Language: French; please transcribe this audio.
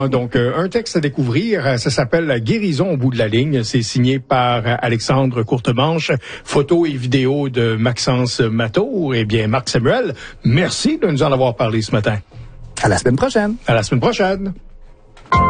Donc, un texte à découvrir, ça s'appelle « Guérison au bout de la ligne ». C'est signé par Alexandre Courtemanche, photo et vidéo de Maxence Matteau. Eh bien, Marc Samuel, merci de nous en avoir parlé ce matin. À la semaine prochaine. À la semaine prochaine.